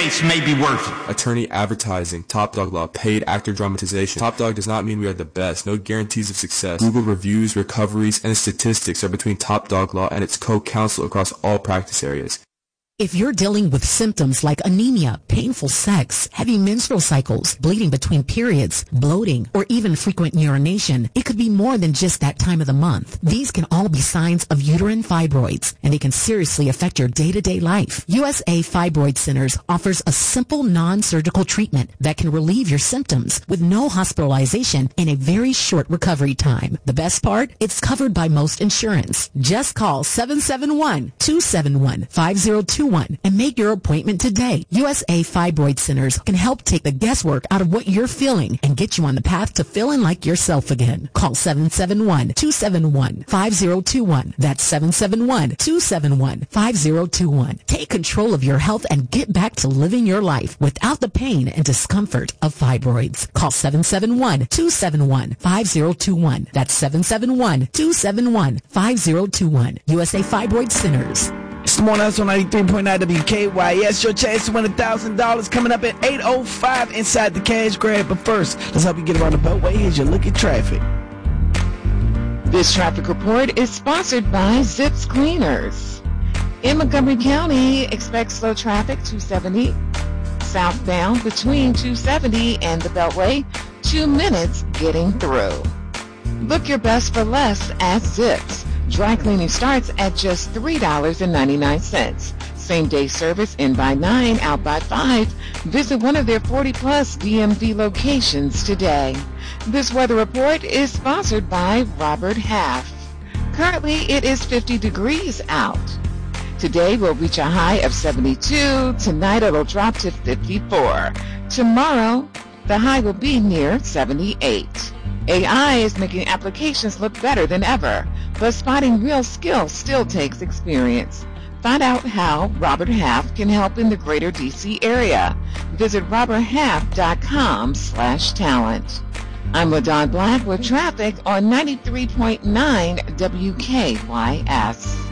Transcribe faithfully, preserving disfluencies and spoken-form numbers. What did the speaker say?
case may be worth it. Attorney advertising, Top Dog Law, paid actor dramatization. Top Dog does not mean we are the best. No guarantees of success. Google reviews, recoveries, and statistics are between Top Dog Law and its co-counsel across all practice areas. If you're dealing with symptoms like anemia, painful sex, heavy menstrual cycles, bleeding between periods, bloating, or even frequent urination, it could be more than just that time of the month. These can all be signs of uterine fibroids, and they can seriously affect your day-to-day life. U S A Fibroid Centers offers a simple, non-surgical treatment that can relieve your symptoms with no hospitalization and a very short recovery time. The best part? It's covered by most insurance. Just call seven seven one, two seven one, five zero two one and make your appointment today. U S A Fibroid Centers can help take the guesswork out of what you're feeling and get you on the path to feeling like yourself again. Call seven seven one, two seven one, five zero two one. That's seven seven one, two seven one, five zero two one. Take control of your health and get back to living your life without the pain and discomfort of fibroids. Call seven seven one, two seven one, five zero two one. That's seven seven one, two seven one, five zero two one. U S A Fibroid Centers. It's the morning on ninety-three point nine W K Y S. Your chance to win one thousand dollars coming up at eight oh five inside the cash grab. But first, let's help you get around the Beltway. Here's your look at traffic. This traffic report is sponsored by Zips Cleaners. In Montgomery County, expect slow traffic two seventy southbound between two seventy and the Beltway. Two minutes getting through. Look your best for less at Zips. Dry cleaning starts at just three dollars and ninety-nine cents. Same-day service in by nine, out by five. Visit one of their forty-plus D M V locations today. This weather report is sponsored by Robert Half. Currently, it is fifty degrees out. Today, we'll reach a high of seventy-two. Tonight, it'll drop to fifty-four. Tomorrow, the high will be near seventy-eight. A I is making applications look better than ever, but spotting real skill still takes experience. Find out how Robert Half can help in the greater D C area. Visit robert half dot com slash talent. I'm LaDon Black with traffic on ninety-three point nine W K Y S.